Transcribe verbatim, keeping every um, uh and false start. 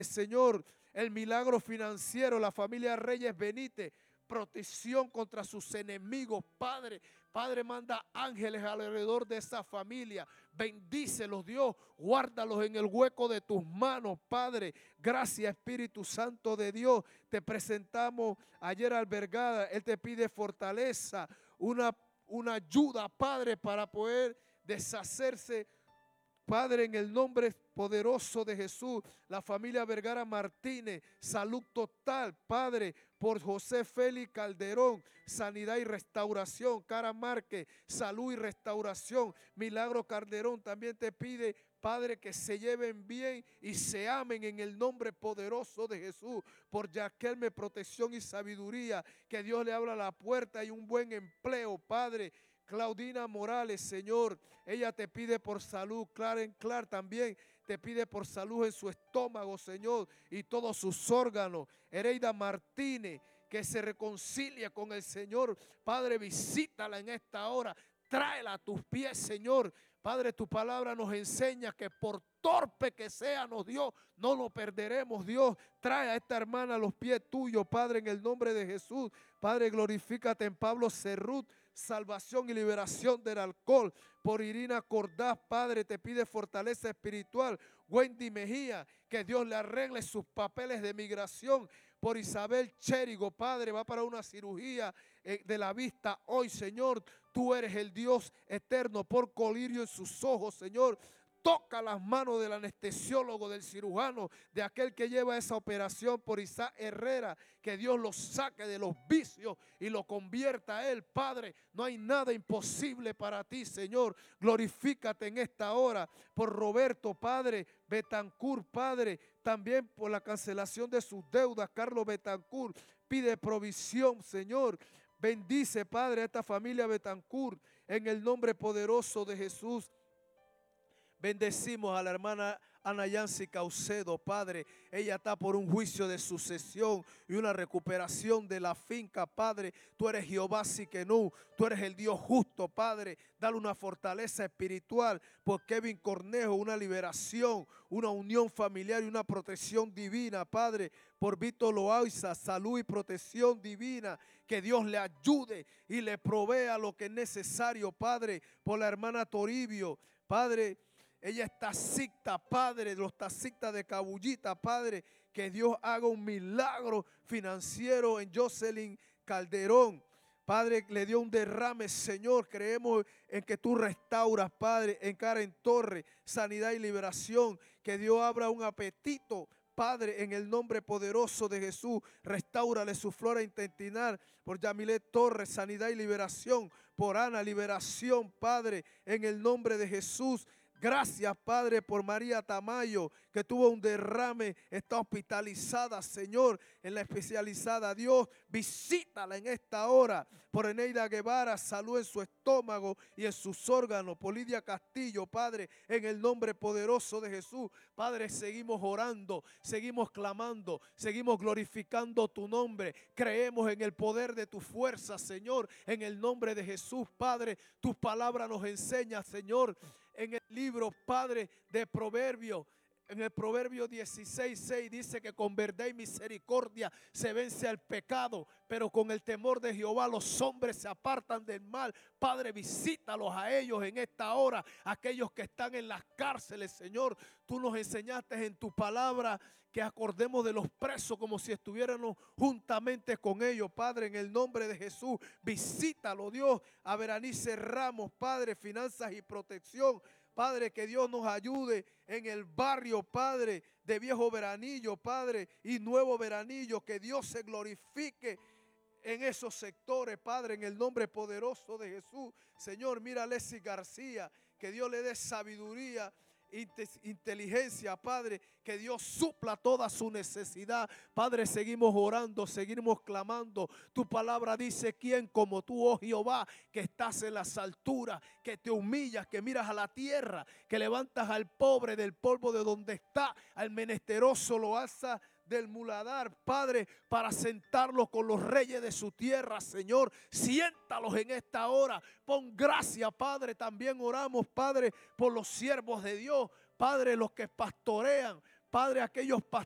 Señor, el milagro financiero, la familia Reyes Benítez, protección contra sus enemigos, Padre. Padre, manda ángeles alrededor de esa familia. Bendícelos, Dios. Guárdalos en el hueco de tus manos, Padre. Gracias, Espíritu Santo de Dios. Te presentamos ayer albergada. Él te pide fortaleza, una, una ayuda, Padre, para poder deshacerse, Padre, en el nombre poderoso de Jesús. La familia Vergara Martínez, salud total, Padre, por José Félix Calderón, sanidad y restauración. Cara Márquez, salud y restauración. Milagro Calderón también te pide, Padre, que se lleven bien y se amen en el nombre poderoso de Jesús. Por Yaquelme, protección y sabiduría, que Dios le abra la puerta y un buen empleo, Padre. Claudina Morales, Señor, ella te pide por salud. Claren Clar también te pide por salud en su estómago, Señor, y todos sus órganos. Ereida Martínez, que se reconcilia con el Señor. Padre, visítala en esta hora. Tráela a tus pies, Señor. Padre, tu palabra nos enseña que por torpe que sea, nos Dios, no lo perderemos, Dios. Trae a esta hermana a los pies tuyos, Padre, en el nombre de Jesús. Padre, glorifícate en Pablo Cerrut, salvación y liberación del alcohol. Por Irina Cordaz, Padre, te pide fortaleza espiritual. Wendy Mejía, que Dios le arregle sus papeles de migración. Por Isabel Chérigo, Padre, va para una cirugía eh, de la vista hoy, Señor. Tú eres el Dios eterno. Por colirio en sus ojos, Señor. Toca las manos del anestesiólogo, del cirujano, de aquel que lleva esa operación. Por Isaac Herrera, que Dios lo saque de los vicios y lo convierta a él, Padre. No hay nada imposible para ti, Señor. Glorifícate en esta hora. Por Roberto, Padre, Betancourt, Padre, también por la cancelación de sus deudas. Carlos Betancourt pide provisión, Señor. Bendice, Padre, a esta familia Betancourt en el nombre poderoso de Jesús. Bendecimos a la hermana Ana Yancy Caucedo, Padre. Ella está por un juicio de sucesión y una recuperación de la finca, Padre. Tú eres Jehová Siquenú, tú eres el Dios justo, Padre. Dale una fortaleza espiritual por Kevin Cornejo, una liberación, una unión familiar y una protección divina, Padre. Por Víctor Loaiza, salud y protección divina. Que Dios le ayude y le provea lo que es necesario, Padre. Por la hermana Toribio, Padre. Ella es taxista, Padre, los taxistas de Cabullita, Padre, que Dios haga un milagro financiero en Jocelyn Calderón. Padre, le dio un derrame, Señor. Creemos en que tú restauras, Padre, en Karen Torres, sanidad y liberación. Que Dios abra un apetito, Padre, en el nombre poderoso de Jesús. Restáurale su flora intestinal. Por Yamilet Torres, sanidad y liberación. Por Ana, liberación, Padre, en el nombre de Jesús. Gracias, Padre, por María Tamayo, que tuvo un derrame, está hospitalizada, Señor, en la especializada. Dios, visítala en esta hora. Por Eneida Guevara, salud en su estómago y en sus órganos. Por Lidia Castillo, Padre, en el nombre poderoso de Jesús. Padre, seguimos orando, seguimos clamando, seguimos glorificando tu nombre. Creemos en el poder de tu fuerza, Señor, en el nombre de Jesús, Padre. Tus palabras nos enseñan, Señor, en el libro, Padre, de Proverbios. En el Proverbio dieciséis, seis dice que con verdad y misericordia se vence al pecado, pero con el temor de Jehová los hombres se apartan del mal. Padre, visítalos a ellos en esta hora, aquellos que están en las cárceles, Señor. Tú nos enseñaste en tu palabra que acordemos de los presos como si estuviéramos juntamente con ellos, Padre, en el nombre de Jesús. Visítalo, Dios, a Berenice Ramos, Padre, finanzas y protección. Padre, que Dios nos ayude en el barrio, Padre, de Viejo Veranillo, Padre, y Nuevo Veranillo. Que Dios se glorifique en esos sectores, Padre, en el nombre poderoso de Jesús. Señor, mira a Leslie García, que Dios le dé sabiduría, inteligencia, Padre, que Dios supla toda su necesidad. Padre, seguimos orando, seguimos clamando. Tu palabra dice: ¿quién como tú, oh Jehová, que estás en las alturas, que te humillas, que miras a la tierra, que levantas al pobre del polvo de donde está, al menesteroso lo alza del muladar, Padre, para sentarlos con los reyes de su tierra, Señor? Siéntalos en esta hora. Pon gracia, Padre. También oramos, Padre, por los siervos de Dios, Padre, los que pastorean, Padre, aquellos pastores